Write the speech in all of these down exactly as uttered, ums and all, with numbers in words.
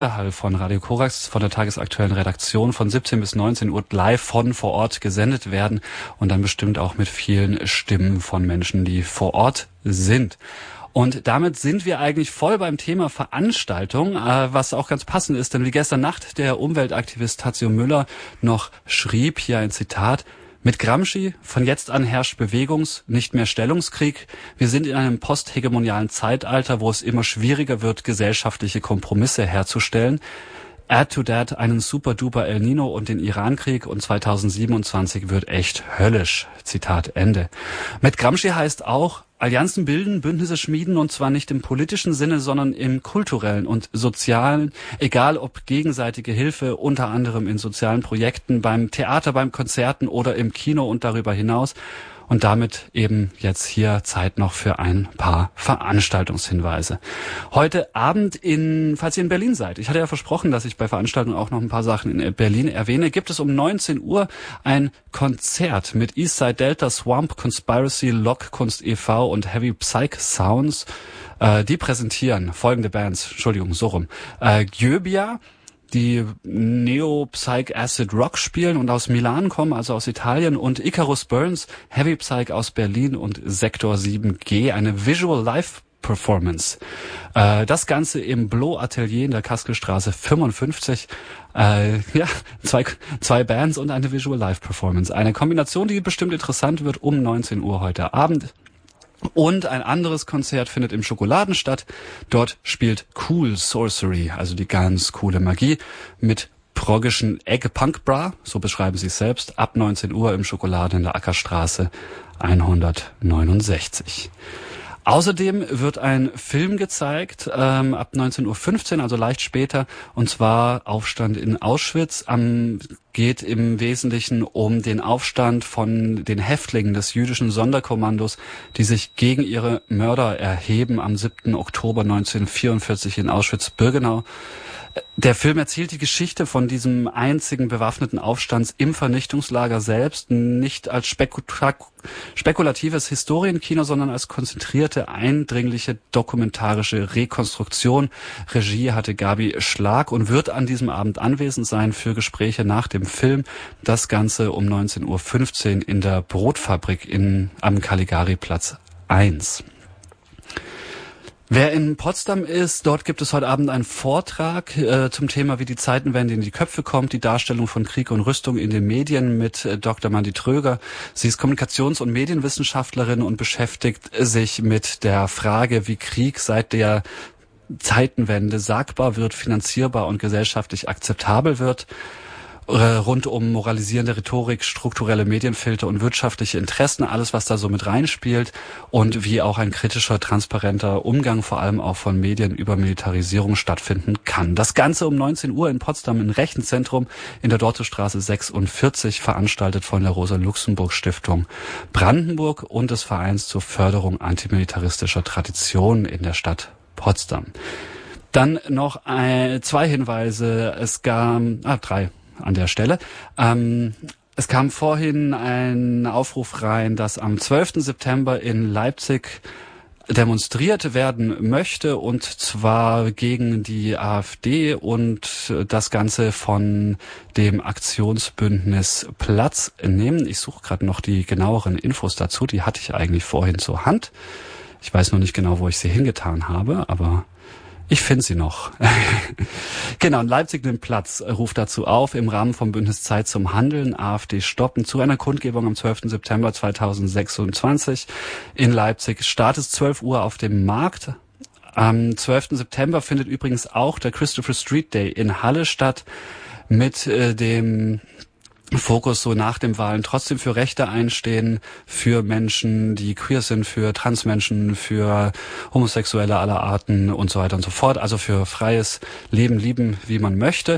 Hall von Radio Korax, von der tagesaktuellen Redaktion von siebzehn bis neunzehn Uhr live von vor Ort gesendet werden und dann bestimmt auch mit vielen Stimmen von Menschen, die vor Ort sind. Und damit sind wir eigentlich voll beim Thema Veranstaltung, äh, was auch ganz passend ist, denn wie gestern Nacht der Umweltaktivist Tadzio Müller noch schrieb, hier ein Zitat: Mit Gramsci, von jetzt an herrscht Bewegungs-, nicht mehr Stellungskrieg. Wir sind in einem posthegemonialen Zeitalter, wo es immer schwieriger wird, gesellschaftliche Kompromisse herzustellen. Add to that einen super-duper El Nino und den Irankrieg und zweitausendsiebenundzwanzig wird echt höllisch. Zitat Ende. Mit Gramsci heißt auch, Allianzen bilden, Bündnisse schmieden und zwar nicht im politischen Sinne, sondern im kulturellen und sozialen, egal ob gegenseitige Hilfe, unter anderem in sozialen Projekten, beim Theater, beim Konzerten oder im Kino und darüber hinaus. Und damit eben jetzt hier Zeit noch für ein paar Veranstaltungshinweise. Heute Abend, in, falls ihr in Berlin seid, ich hatte ja versprochen, dass ich bei Veranstaltungen auch noch ein paar Sachen in Berlin erwähne, gibt es um neunzehn Uhr ein Konzert mit Eastside Delta, Swamp, Conspiracy, Lockkunst e V und Heavy Psych Sounds. Äh, die präsentieren folgende Bands, Entschuldigung, so rum. Äh, Gyöbia, die Neo-Psych-Acid-Rock spielen und aus Milan kommen, also aus Italien, und Icarus Burns, Heavy Psych aus Berlin und Sektor sieben G, eine Visual Live Performance. Äh, das Ganze im Blo Atelier in der Kaskelstraße fünfundfünfzig. Äh, ja, zwei, zwei Bands und eine Visual Live Performance. Eine Kombination, die bestimmt interessant wird, um neunzehn Uhr heute Abend. Und ein anderes Konzert findet im Schokoladen statt. Dort spielt Cool Sorcery, also die ganz coole Magie, mit proggischen Egg Punk Bra, so beschreiben sie es selbst, ab neunzehn Uhr im Schokoladen in der Ackerstraße hundertneunundsechzig. Außerdem wird ein Film gezeigt, ähm, ab neunzehn Uhr fünfzehn, also leicht später, und zwar Aufstand in Auschwitz. Am geht im Wesentlichen um den Aufstand von den Häftlingen des jüdischen Sonderkommandos, die sich gegen ihre Mörder erheben am siebten Oktober neunzehnhundertvierundvierzig in Auschwitz-Birkenau. Der Film erzählt die Geschichte von diesem einzigen bewaffneten Aufstands im Vernichtungslager selbst, nicht als spekula- spekulatives Historienkino, sondern als konzentrierte, eindringliche dokumentarische Rekonstruktion. Regie hatte Gabi Schlag und wird an diesem Abend anwesend sein für Gespräche nach dem Film. Das Ganze um neunzehn Uhr fünfzehn in der Brotfabrik in, am Caligari-Platz eins. Wer in Potsdam ist, dort gibt es heute Abend einen Vortrag äh, zum Thema, wie die Zeitenwende in die Köpfe kommt, die Darstellung von Krieg und Rüstung in den Medien mit äh, Doktor Mandy Tröger. Sie ist Kommunikations- und Medienwissenschaftlerin und beschäftigt sich mit der Frage, wie Krieg seit der Zeitenwende sagbar wird, finanzierbar und gesellschaftlich akzeptabel wird. Rund um moralisierende Rhetorik, strukturelle Medienfilter und wirtschaftliche Interessen, alles, was da so mit reinspielt, und wie auch ein kritischer, transparenter Umgang vor allem auch von Medien über Militarisierung stattfinden kann. Das Ganze um neunzehn Uhr in Potsdam im Rechenzentrum in der Dortestraße sechsundvierzig, veranstaltet von der Rosa-Luxemburg-Stiftung Brandenburg und des Vereins zur Förderung antimilitaristischer Traditionen in der Stadt Potsdam. Dann noch ein, zwei Hinweise, es gab, ah, drei. An der Stelle. Ähm, es kam vorhin ein Aufruf rein, dass am zwölften September in Leipzig demonstriert werden möchte, und zwar gegen die AfD, und das Ganze von dem Aktionsbündnis Platz nehmen. Ich suche gerade noch die genaueren Infos dazu, die hatte ich eigentlich vorhin zur Hand. Ich weiß noch nicht genau, wo ich sie hingetan habe, aber ich finde sie noch. Genau, Leipzig nimmt Platz, ruft dazu auf, im Rahmen vom Bündnis Zeit zum Handeln, AfD stoppen, zu einer Kundgebung am zwölften September zweitausendsechsundzwanzig in Leipzig. Start ist zwölf Uhr auf dem Markt. Am zwölften September findet übrigens auch der Christopher Street Day in Halle statt, mit äh, dem Fokus so nach den Wahlen trotzdem für Rechte einstehen, für Menschen, die queer sind, für Transmenschen, für Homosexuelle aller Arten und so weiter und so fort. Also für freies Leben, lieben, wie man möchte.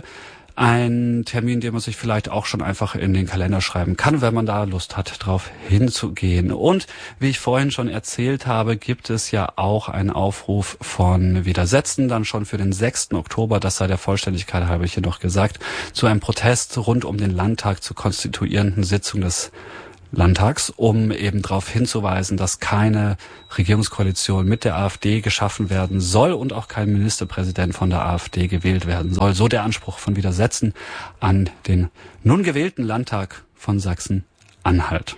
Ein Termin, den man sich vielleicht auch schon einfach in den Kalender schreiben kann, wenn man da Lust hat, drauf hinzugehen. Und wie ich vorhin schon erzählt habe, gibt es ja auch einen Aufruf von Widersetzen dann schon für den sechsten Oktober, das sei der Vollständigkeit halber hier noch gesagt, zu einem Protest rund um den Landtag zur konstituierenden Sitzung des Landtags, um eben darauf hinzuweisen, dass keine Regierungskoalition mit der AfD geschaffen werden soll und auch kein Ministerpräsident von der AfD gewählt werden soll. So der Anspruch von Widersetzen an den nun gewählten Landtag von Sachsen-Anhalt.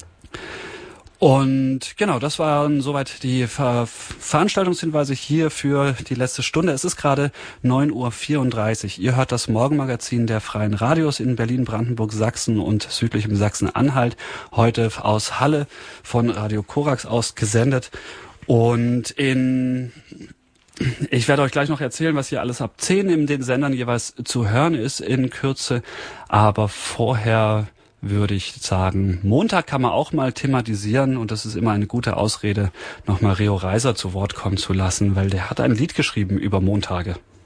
Und genau, das waren soweit die Ver- Veranstaltungshinweise hier für die letzte Stunde. Es ist gerade neun Uhr vierunddreißig. Ihr hört das Morgenmagazin der Freien Radios in Berlin, Brandenburg, Sachsen und südlichem Sachsen-Anhalt. Heute aus Halle von Radio Korax aus gesendet. Und in Ich werde euch gleich noch erzählen, was hier alles ab zehn in den Sendern jeweils zu hören ist in Kürze. Aber vorher würde ich sagen, Montag kann man auch mal thematisieren und das ist immer eine gute Ausrede, nochmal Rio Reiser zu Wort kommen zu lassen, weil der hat ein Lied geschrieben über Montage.